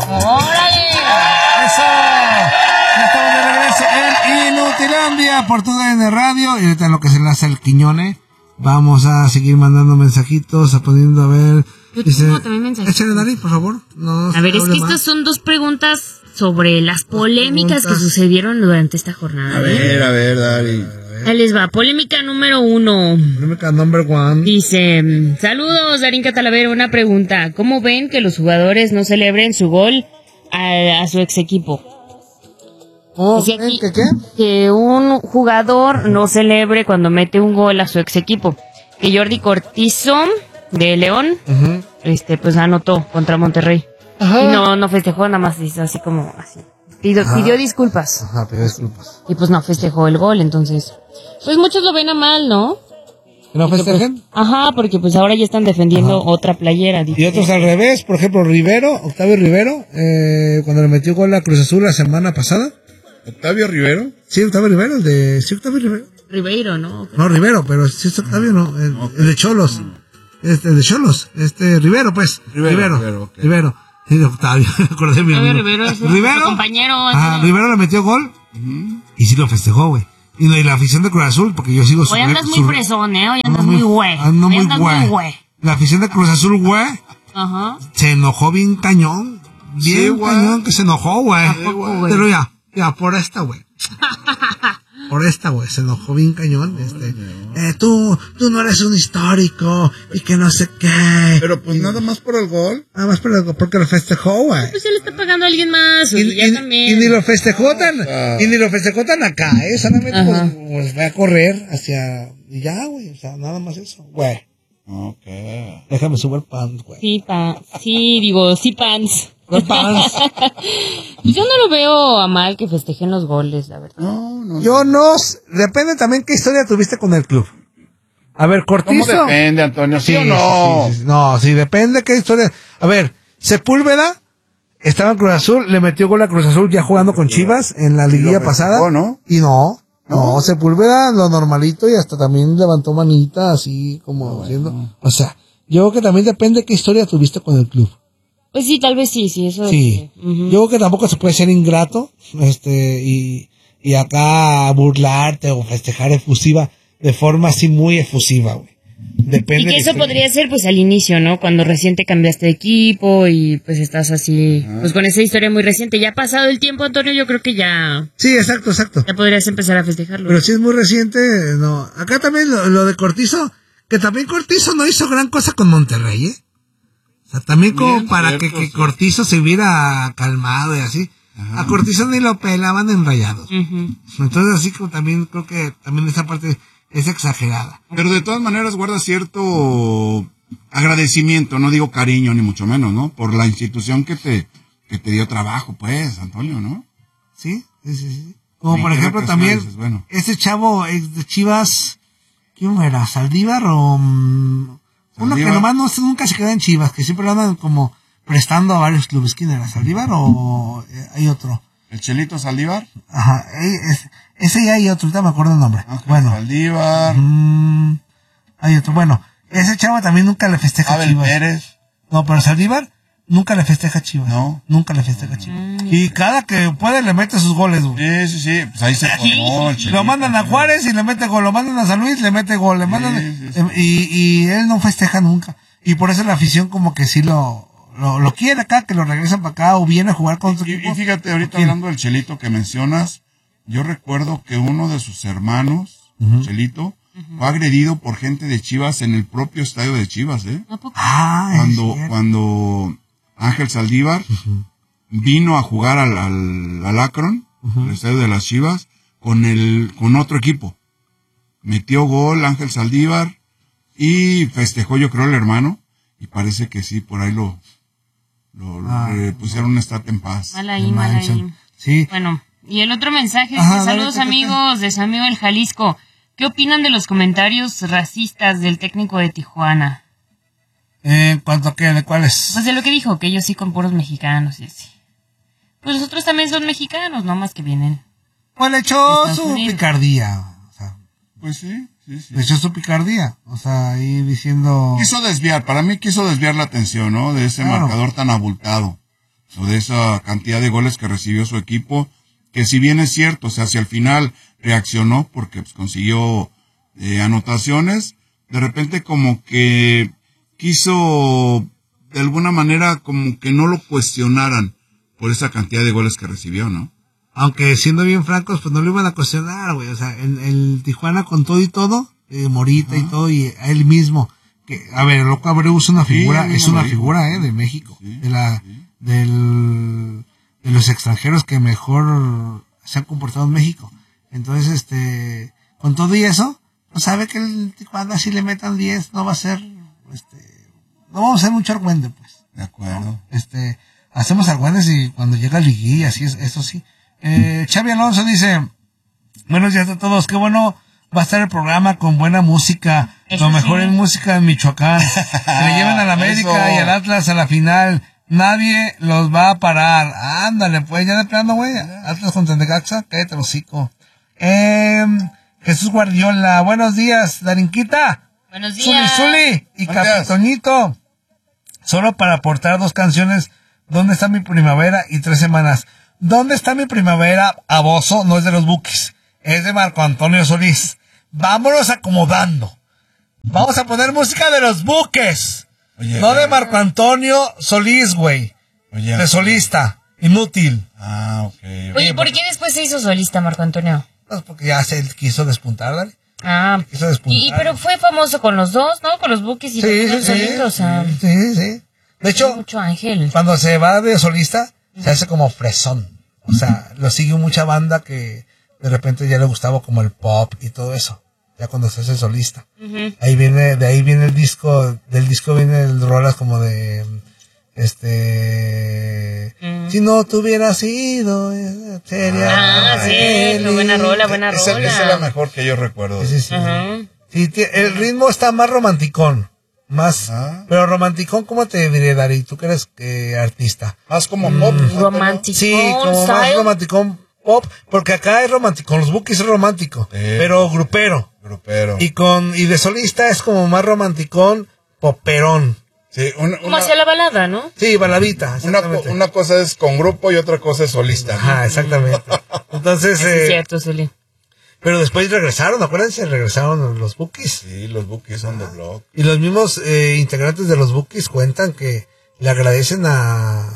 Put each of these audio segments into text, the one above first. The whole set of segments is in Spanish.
¡Órale! ¡Eso! Ya estamos de regreso en Inutilandia por TUDN Radio. Y ahorita en lo que se enlaza el Quiñone, vamos a seguir mandando mensajitos, poniendo a ver. Yo tengo también mensajitos. Échale, Dari, por favor. No, a ver, es que estas son dos preguntas sobre las polémicas que sucedieron durante esta jornada. A ver, Dari. Ahí les va, polémica número 1. Polémica number 1. Dice, saludos, Darín Catalavera, una pregunta. ¿Cómo ven que los jugadores no celebren su gol a su ex equipo? ¿Oh, Dice aquí qué? que un jugador no celebre cuando mete un gol a su ex equipo. Que Jordi Cortizo, de León, pues anotó contra Monterrey. Ajá. Y no festejó, nada más hizo así como así. Pidió disculpas. Ajá, pidió disculpas. Y pues no festejó el gol, entonces. Pues muchos lo ven a mal, ¿no? ¿No festejen? Ajá, porque pues ahora ya están defendiendo otra playera. Y otros al revés, por ejemplo, Octavio Rivero, cuando le metió gol a Cruz Azul la semana pasada. ¿Octavio Rivero? Sí, Octavio Rivero, Octavio Rivero. Ribeiro, ¿no? No, Rivero, pero sí es Octavio, no, el de Cholos. El de Cholos, Rivero, pues. Rivero. Okay. Rivero. Sí, de Octavio, acordé de mi amigo. Rivero es su compañero. Rivero le metió gol, y sí lo festejó, güey. Y la afición de Cruz Azul, porque yo sigo Hoy andas muy fresón, Hoy andas muy güey. Ando muy güey. La afición de Cruz Azul, güey, se enojó bien cañón. Bien cañón que se enojó, güey. Pero ya, por esta, güey. Se enojó bien cañón. Tú no eres un histórico y que no sé qué. Pero pues nada más por el gol. Nada más por el gol, porque lo festejó, güey. Pues se le está pagando a alguien más. Y ni lo festejó tan acá, solamente pues fue a correr hacia, y ya, güey, o sea, nada más eso, güey. Okay. Déjame subir pants, güey. Sí, pants. Los pants. Yo no lo veo a mal que festejen los goles, la verdad. No. Yo no, depende también qué historia tuviste con el club. A ver, Cortizo. ¿Cómo depende, Antonio? ¿Sí o no? Sí. No, sí, depende qué historia. A ver, Sepúlveda estaba en Cruz Azul, le metió gol a Cruz Azul ya jugando con Chivas en la liguilla pasada. ¿No? Y no, Sepúlveda lo normalito y hasta también levantó manita así como diciendo. O sea, yo creo que también depende qué historia tuviste con el club. Pues sí, tal vez sí, eso. Sí. Yo creo que tampoco se puede ser ingrato, y acá burlarte o festejar efusiva de forma así muy efusiva, güey. Depende. Y que eso podría ser pues al inicio, ¿no? Cuando recién te cambiaste de equipo y pues estás así, pues con esa historia muy reciente. Ya ha pasado el tiempo, Antonio, yo creo que ya... Sí, exacto. Ya podrías empezar a festejarlo. Pero si es muy reciente, no. Acá también lo de Cortizo, que también Cortizo no hizo gran cosa con Monterrey, O sea, también como para que Cortizo se hubiera calmado y así. Ajá. A Cortizo ni lo pelaban en Rayados. Entonces así como también creo que también esa parte es exagerada. Pero de todas maneras guarda cierto agradecimiento, no digo cariño ni mucho menos, ¿no? Por la institución que te dio trabajo, pues, Antonio, ¿no? Sí. Como por ejemplo también, ese chavo ex de Chivas, ¿quién era? ¿Saldívar o...? Uno que nomás nunca se queda en Chivas, que siempre lo andan como prestando a varios clubes. ¿Quién era? ¿Saldívar o hay otro? ¿El Chelito Saldívar? Ajá, ese ya hay otro, ahorita me acuerdo el nombre. Bueno. Saldívar. Hay otro, bueno. Ese chavo también nunca le festeja a Chivas. Pérez. No, pero Saldívar nunca le festeja a Chivas. No. Nunca le festeja a Chivas. Y cada que puede le mete sus goles, güey. Sí. Pues ahí se formó el Chelito. Lo mandan a Juárez y le mete gol. Lo mandan a San Luis, le mete gol. Le mandan... Y él no festeja nunca. Y por eso la afición como que sí lo quiere acá, que lo regresan para acá o viene a jugar con su equipo. Y fíjate, ahorita hablando del Chelito que mencionas, yo recuerdo que uno de sus hermanos, Chelito, fue agredido por gente de Chivas en el propio estadio de Chivas, Cuando Ángel Saldívar vino a jugar al Akron, al estadio de las Chivas, con otro equipo. Metió gol Ángel Saldívar y festejó, yo creo, el hermano, y parece que sí, por ahí lo pusieron una estatua en paz. Mal ahí. Sí. Bueno, y el otro mensaje dice, saludos amigos de San Miguel, Jalisco. ¿Qué opinan de los comentarios racistas del técnico de Tijuana? ¿En cuanto a qué? ¿De cuáles? Pues de lo que dijo, que ellos sí con puros mexicanos y así. Pues los otros también son mexicanos, no más que vienen. Pues le echó su picardía. O sea, pues sí. Le echó su picardía. O sea, ahí diciendo... Para mí quiso desviar la atención, ¿no? De ese marcador tan abultado. o de esa cantidad de goles que recibió su equipo, que si bien es cierto, o sea, si al final reaccionó porque pues, consiguió anotaciones, de repente como que quiso de alguna manera como que no lo cuestionaran por esa cantidad de goles que recibió, ¿no? Aunque siendo bien francos, pues no lo iban a cuestionar, güey. O sea, el Tijuana con todo y todo, Morita y todo, y a él mismo. Que, a ver, el Loco Abreu es una figura, de México. Sí, de los extranjeros que mejor se han comportado en México. Entonces, con todo y eso, pues sabe que el Tijuana si le metan 10 no va a ser, no vamos a hacer mucho argüende, pues. De acuerdo. Hacemos argüendes y cuando llega liguilla, así es, eso sí. Xavi Alonso dice, buenos días a todos, qué bueno va a estar el programa con buena música, lo mejor en música en Michoacán, que le lleven a la América y al Atlas a la final, nadie los va a parar, ándale pues, ya de plano güey, Atlas contra Necaxa, cállate el hocico. Jesús Guardiola, buenos días, Darinquita, buenos días, Zuli y Capitoñito, solo para aportar 2 canciones, ¿Dónde está mi primavera? Y 3 semanas. ¿Dónde está mi primavera? Aboso, no es de los Bukis, es de Marco Antonio Solís. Vámonos acomodando. Vamos a poner música de los Buques. Oye, no de Marco Antonio Solís, güey. Oye, de solista. Inútil. Ah, ok. Oye, ¿por qué después se hizo solista Marco Antonio? Pues porque ya se quiso despuntar, ¿vale? Ah. Quiso despuntar. Pero fue famoso con los dos, ¿no? Con los Buques y sí, solitos, o sea. Sí. De hecho, mucho ángel. Cuando se va de solista, se hace como fresón. O sea, lo sigue mucha banda que de repente ya le gustaba como el pop y todo eso. Ya cuando se hace solista. Uh-huh. De ahí viene el disco, del disco viene el rolas como de, si no te hubieras ido, sería. Sí, buena rola. Esa es la mejor que yo recuerdo. Sí. Uh-huh. Sí, el ritmo está más romanticón. Pero romanticón, ¿cómo te diré, Dari? ¿Tú que eres artista? Más como pop. Romanticón. Sí, como style. Más romanticón pop, porque acá es romántico, con los Bukis es romántico, pero grupero. Y de solista es como más romanticón, poperón. Sí, como hacia la balada, ¿no? Sí, baladita. Una cosa es con grupo y otra cosa es solista. Ajá, exactamente. Entonces, es cierto, Celi. Pero después acuérdense, regresaron los Bukis. Sí, los Bukis son de blog. Y los mismos integrantes de los Bukis cuentan que le agradecen a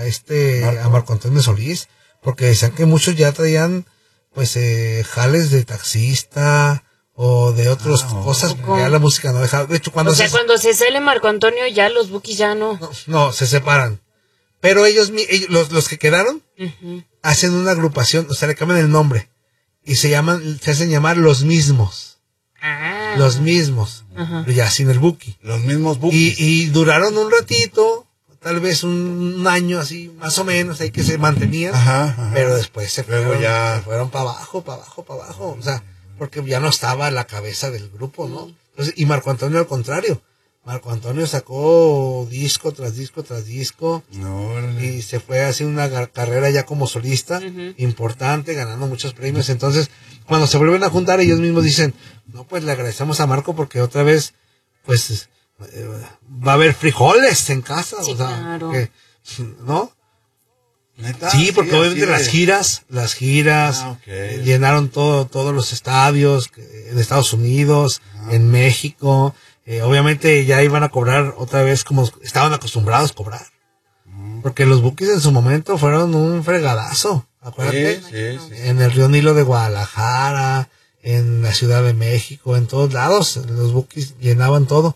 Marco Antonio Solís, porque decían que muchos ya traían, pues, jales de taxista o de otras cosas, que ya la música no dejaba. De hecho, cuando cuando se sale Marco Antonio, ya los Bukis ya no. No, se separan. Pero ellos los que quedaron, uh-huh, hacen una agrupación, o sea, le cambian el nombre. Y se hacen llamar Los Mismos. Ah. Los Mismos. Uh-huh. Ya sin el Buki. Los mismos Bukis. Y duraron un ratito, tal vez un año así, más o menos, ahí que se mantenían. Ajá. Pero después se fueron para abajo. O sea, porque ya no estaba a la cabeza del grupo, ¿no? Entonces, y Marco Antonio al contrario. Marco Antonio sacó disco tras disco. Y se fue haciendo una carrera ya como solista, uh-huh, importante, ganando muchos premios. Entonces, cuando se vuelven a juntar, ellos mismos dicen, no, pues le agradecemos a Marco porque otra vez, pues, va a haber frijoles en casa. Sí, o sea, claro. ¿no? ¿Neta? Sí, porque obviamente las giras, llenaron todos los estadios en Estados Unidos, en México. Obviamente ya iban a cobrar otra vez como estaban acostumbrados a cobrar. Porque los Bukis en su momento fueron un fregadazo, acuérdate. Sí. En el Río Nilo de Guadalajara, en la Ciudad de México, en todos lados, los Bukis llenaban todo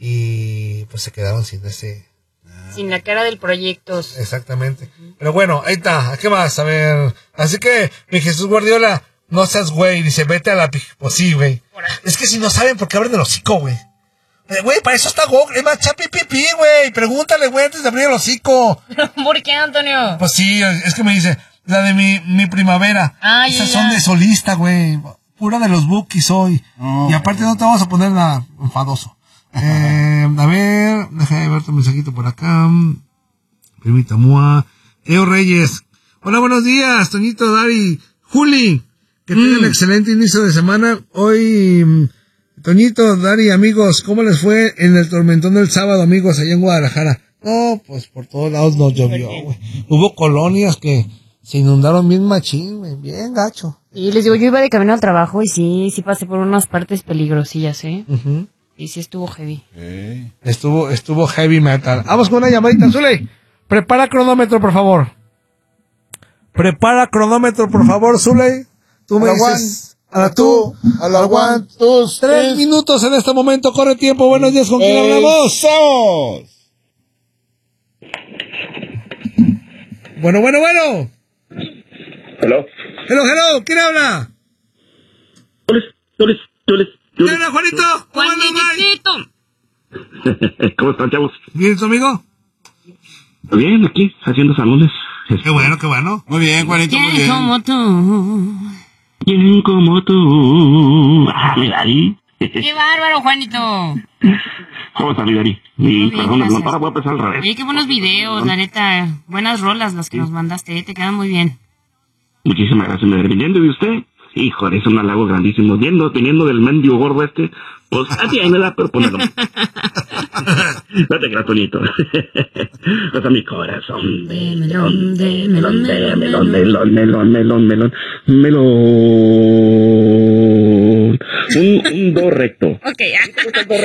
y pues se quedaron sin la cara del proyecto. Exactamente. Pero bueno, ahí está, ¿qué más? A ver, así que mi Jesús Guardiola, no seas güey, dice, vete a la pues sí, güey. Es que si no saben por qué abren el hocico, güey. Güey, para eso está Google. Es más, chapi pipí, güey. Pregúntale, güey, antes de abrir el hocico. ¿Por qué, Antonio? Pues sí, es que me dice, la de mi primavera. Esas son de solista, güey. Pura de los Bukis hoy. Y aparte no te vamos a poner nada enfadoso. A ver, déjame ver tu mensajito por acá. Permítame. Eo Reyes. Hola, buenos días, Toñito, Dari, Juli. Que tengan excelente inicio de semana. Hoy... Toñito, Dari, amigos, ¿cómo les fue en el tormentón del sábado, amigos, allá en Guadalajara? No, pues por todos lados nos llovió, güey. Hubo colonias que se inundaron bien machín, güey, bien gacho. Y les digo, yo iba de camino al trabajo y sí pasé por unas partes peligrosillas, ¿eh? Uh-huh. Y sí estuvo heavy. Estuvo heavy metal. Vamos con una llamadita, Zuley. Prepara cronómetro, por favor. Prepara cronómetro, por favor, Zuley. Tú me dices... A la 1, 2, 3 minutos en este momento, corre tiempo. Buenos días, ¿con quién hablamos? Bueno. Hello. Hello, ¿quién habla? Tulis. ¿Quién habla, Juanito? ¡Juanitito! ¿Cómo están, chavos? ¿Bien, tu amigo? Bien, aquí, haciendo salones. Qué bueno. Muy bien, Juanito, muy bien. Como tú. ¿Quién como tú? Mi Dari. ¡Qué bárbaro, Juanito! ¿Cómo está mi Dari? Muy bien, Perdón, gracias. ahora voy a empezar al revés. Oye, qué buenos videos, la neta. Buenas rolas las que nos mandaste, te quedan muy bien. Muchísimas gracias, mi Dari. Viniendo de usted, híjole, es un halago grandísimo. Viniendo del mendigo gordo este, pues atiéndela, pero ponelo. No te creas, Tonito. Vas a mi corazón. Melón. Un do recto. Ok,